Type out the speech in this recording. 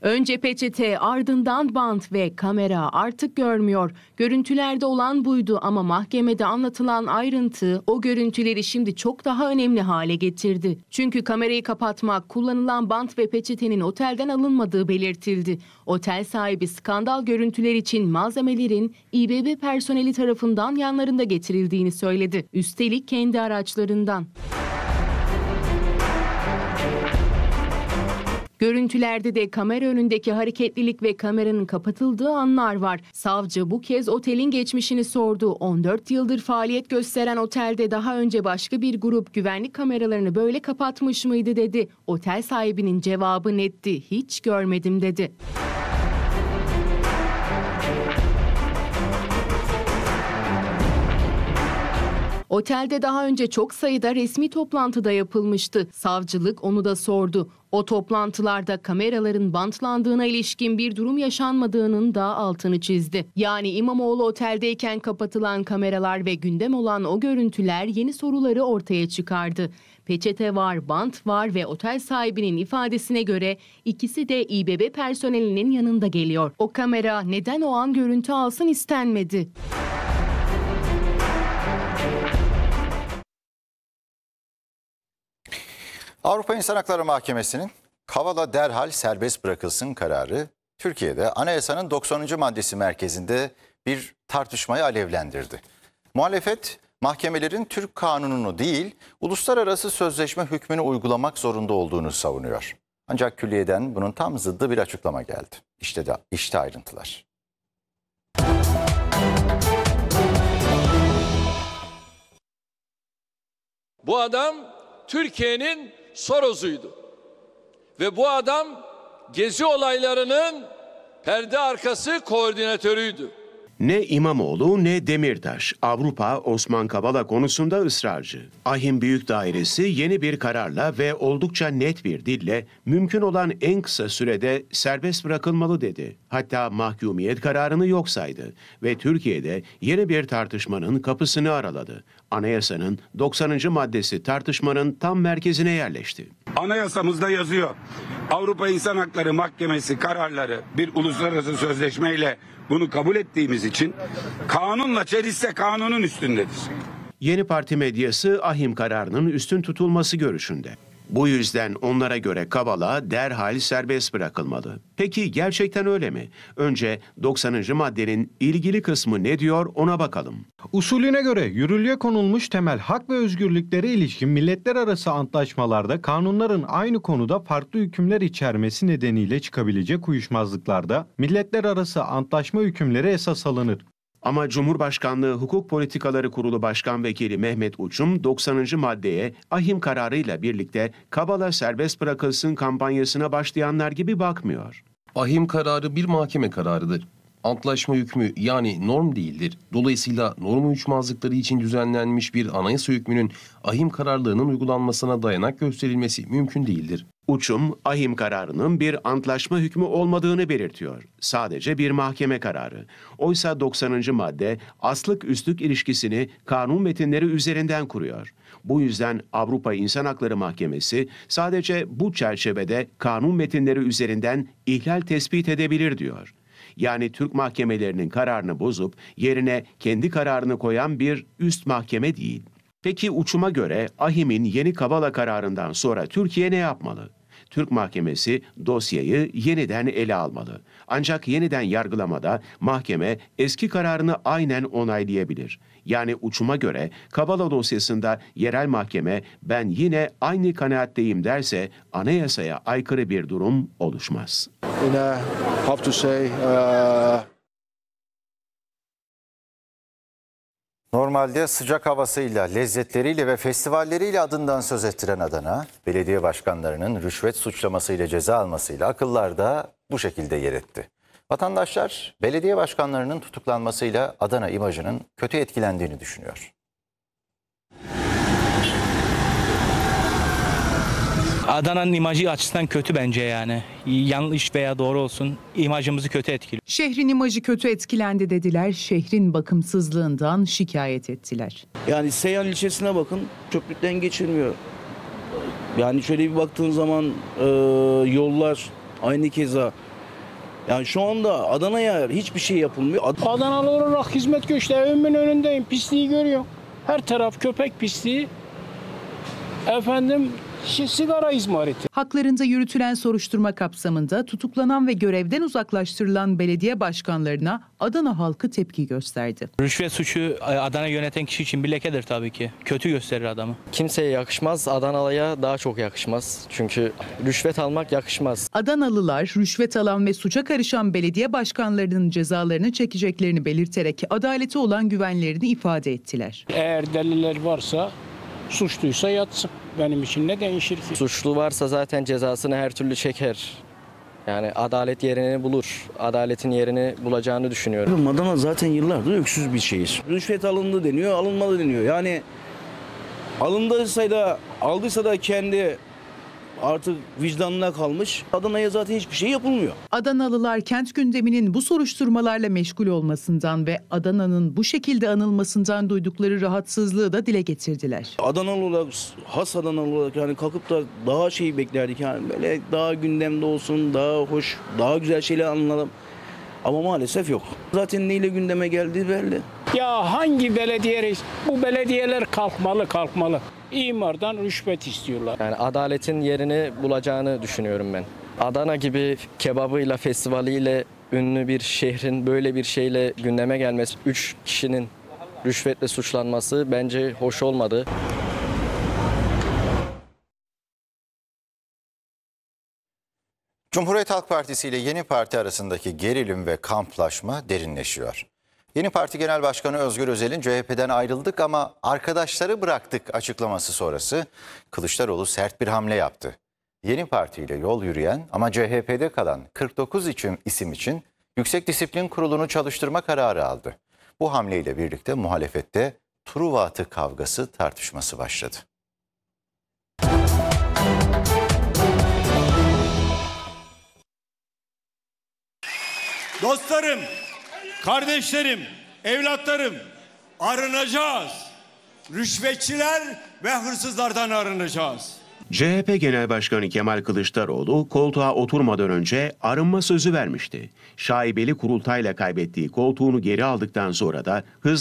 Önce peçete, ardından bant ve kamera artık görmüyor. Görüntülerde olan buydu ama mahkemede anlatılan ayrıntı o görüntüleri şimdi çok daha önemli hale getirdi. Çünkü kamerayı kapatmak, kullanılan bant ve peçetenin otelden alınmadığı belirtildi. Otel sahibi skandal görüntüler için malzemelerin İBB personeli tarafından yanlarında getirildiğini söyledi. Üstelik kendi araçlarından. Görüntülerde de kamera önündeki hareketlilik ve kameranın kapatıldığı anlar var. Savcı bu kez otelin geçmişini sordu. 14 yıldır faaliyet gösteren otelde daha önce başka bir grup güvenlik kameralarını böyle kapatmış mıydı dedi. Otel sahibinin cevabı netti. Hiç görmedim dedi. Otelde daha önce çok sayıda resmi toplantıda yapılmıştı. Savcılık onu da sordu. O toplantılarda kameraların bantlandığına ilişkin bir durum yaşanmadığının da altını çizdi. Yani İmamoğlu oteldeyken kapatılan kameralar ve gündem olan o görüntüler yeni soruları ortaya çıkardı. Peçete var, bant var ve otel sahibinin ifadesine göre ikisi de İBB personelinin yanında geliyor. O kamera neden o an görüntü alsın istenmedi? Avrupa İnsan Hakları Mahkemesi'nin Kavala derhal serbest bırakılsın kararı Türkiye'de anayasanın 90. maddesi merkezinde bir tartışmayı alevlendirdi. Muhalefet mahkemelerin Türk kanununu değil uluslararası sözleşme hükmünü uygulamak zorunda olduğunu savunuyor. Ancak külliyeden bunun tam zıddı bir açıklama geldi. İşte ayrıntılar. Bu adam Türkiye'nin Soros'uydu. Ve bu adam Gezi olaylarının perde arkası koordinatörüydü. Ne İmamoğlu ne Demirtaş Avrupa Osman Kavala konusunda ısrarcı. Ahim Büyük Dairesi yeni bir kararla ve oldukça net bir dille mümkün olan en kısa sürede serbest bırakılmalı dedi. Hatta mahkumiyet kararını yok saydı ve Türkiye'de yeni bir tartışmanın kapısını araladı. Anayasanın 90. maddesi tartışmanın tam merkezine yerleşti. Anayasamızda yazıyor. Avrupa İnsan Hakları Mahkemesi kararları bir uluslararası sözleşmeyle bunu kabul ettiğimiz için kanunla çelişse kanunun üstündedir. Yeni parti medyası ahim kararının üstün tutulması görüşünde. Bu yüzden onlara göre Kavala derhal serbest bırakılmalı. Peki gerçekten öyle mi? Önce 90. maddenin ilgili kısmı ne diyor ona bakalım. Usulüne göre yürürlüğe konulmuş temel hak ve özgürlüklere ilişkin milletler arası antlaşmalarda kanunların aynı konuda farklı hükümler içermesi nedeniyle çıkabilecek uyuşmazlıklarda milletler arası antlaşma hükümleri esas alınır. Ama Cumhurbaşkanlığı Hukuk Politikaları Kurulu Başkan Vekili Mehmet Uçum 90. maddeye ahim kararıyla birlikte Kavala serbest bırakılsın kampanyasına başlayanlar gibi bakmıyor. Ahim kararı bir mahkeme kararıdır. Antlaşma hükmü yani norm değildir. Dolayısıyla norm uyuşmazlıkları için düzenlenmiş bir anayasa hükmünün ahim kararlılığının uygulanmasına dayanak gösterilmesi mümkün değildir. Uçum, ahim kararının bir antlaşma hükmü olmadığını belirtiyor. Sadece bir mahkeme kararı. Oysa 90. madde aslık üstlük ilişkisini kanun metinleri üzerinden kuruyor. Bu yüzden Avrupa İnsan Hakları Mahkemesi sadece bu çerçevede kanun metinleri üzerinden ihlal tespit edebilir diyor. Yani Türk mahkemelerinin kararını bozup yerine kendi kararını koyan bir üst mahkeme değil. Peki Uçum'a göre ahim'in yeni Kavala kararından sonra Türkiye ne yapmalı? Türk mahkemesi dosyayı yeniden ele almalı. Ancak yeniden yargılamada mahkeme eski kararını aynen onaylayabilir. Yani Uçum'a göre Kavala dosyasında yerel mahkeme ben yine aynı kanaatteyim derse anayasaya aykırı bir durum oluşmaz. Normalde sıcak havasıyla, lezzetleriyle ve festivalleriyle adından söz ettiren Adana, belediye başkanlarının rüşvet suçlamasıyla ceza almasıyla akıllarda bu şekilde yer etti. Vatandaşlar belediye başkanlarının tutuklanmasıyla Adana imajının kötü etkilendiğini düşünüyor. Adana'nın imajı açısından kötü bence yani. Yanlış veya doğru olsun imajımızı kötü etkiliyor. Şehrin imajı kötü etkilendi dediler. Şehrin bakımsızlığından şikayet ettiler. Yani Seyhan ilçesine bakın, çöplükten geçilmiyor. Yani şöyle bir baktığın zaman yollar aynı keza Yani şu anda Adana'ya hiçbir şey yapılmıyor. Adanalı olarak hizmet göçte evimin önündeyim. Pisliği görüyorum. Her taraf köpek pisliği. Efendim sigara izmariti. Haklarında yürütülen soruşturma kapsamında tutuklanan ve görevden uzaklaştırılan belediye başkanlarına Adana halkı tepki gösterdi. Rüşvet suçu Adana yöneten kişi için bir lekedir tabii ki. Kötü gösterir adamı. Kimseye yakışmaz, Adanalı'ya daha çok yakışmaz. Çünkü rüşvet almak yakışmaz. Adanalılar rüşvet alan ve suça karışan belediye başkanlarının cezalarını çekeceklerini belirterek adalete olan güvenlerini ifade ettiler. Eğer deliller varsa, suçluysa yatsın. Benim için ne değişir ki? Suçlu varsa zaten cezasını her türlü çeker. Yani adalet yerini bulur. Adaletin yerini bulacağını düşünüyorum. Adana zaten yıllardır öksüz bir şehir. Rüşvet alındı deniyor, alınmadı deniyor. Yani aldıysa da kendi artık vicdanına kalmış. Adana'ya zaten hiçbir şey yapılmıyor. Adanalılar kent gündeminin bu soruşturmalarla meşgul olmasından ve Adana'nın bu şekilde anılmasından duydukları rahatsızlığı da dile getirdiler. Adanalı olarak, has Adanalı olarak yani kalkıp da daha beklerdik. Yani böyle daha gündemde olsun, daha hoş, daha güzel şeyler anlatalım. Ama maalesef yok. Zaten neyle gündeme geldiği belli. Ya hangi belediye, bu belediyeler kalkmalı. İmardan rüşvet istiyorlar. Yani adaletin yerini bulacağını düşünüyorum ben. Adana gibi kebabıyla, festivaliyle ünlü bir şehrin böyle bir şeyle gündeme gelmesi, 3 kişinin rüşvetle suçlanması bence hoş olmadı. Cumhuriyet Halk Partisi ile Yeni Parti arasındaki gerilim ve kamplaşma derinleşiyor. Yeni Parti Genel Başkanı Özgür Özel'in CHP'den ayrıldık ama arkadaşları bıraktık açıklaması sonrası Kılıçdaroğlu sert bir hamle yaptı. Yeni Parti ile yol yürüyen ama CHP'de kalan 49 isim için Yüksek Disiplin Kurulu'nu çalıştırma kararı aldı. Bu hamleyle birlikte muhalefette Truva atı kavgası tartışması başladı. Dostlarım, kardeşlerim, evlatlarım, arınacağız. Rüşvetçiler ve hırsızlardan arınacağız. CHP Genel Başkanı Kemal Kılıçdaroğlu koltuğa oturmadan önce arınma sözü vermişti. Şaibeli kurultayla kaybettiği koltuğunu geri aldıktan sonra da hızla